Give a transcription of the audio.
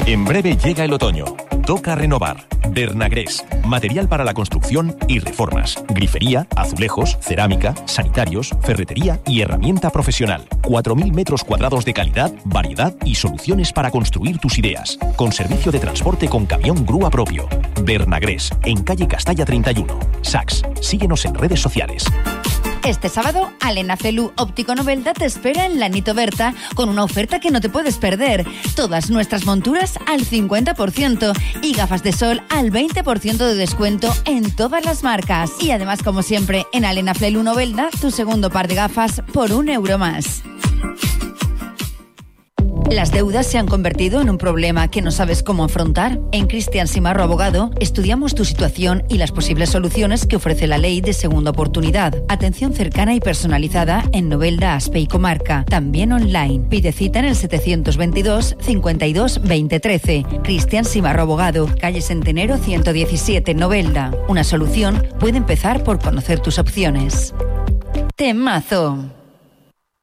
En breve llega el otoño. Toca renovar. Bernagrés. Material para la construcción y reformas. Grifería, azulejos, cerámica, sanitarios, ferretería y herramienta profesional. 4.000 metros cuadrados de calidad, variedad y soluciones para construir tus ideas. Con servicio de transporte con camión grúa propio. Bernagrés, en calle Castalla 31. Saks. Síguenos en redes sociales. Este sábado, Alena Felu Óptico Novelda te espera en la Nito Berta con una oferta que no te puedes perder. Todas nuestras monturas al 50% y gafas de sol al 20% de descuento en todas las marcas. Y además, como siempre, en Alena Felu Novelda, tu segundo par de gafas por €1 más. ¿Las deudas se han convertido en un problema que no sabes cómo afrontar? En Cristian Simarro Abogado estudiamos tu situación y las posibles soluciones que ofrece la ley de segunda oportunidad. Atención cercana y personalizada en Novelda, Aspe y Comarca. También online. Pide cita en el 722 52 20 13. Cristian Simarro Abogado, calle Centenero 117, Novelda. Una solución puede empezar por conocer tus opciones. Temazo.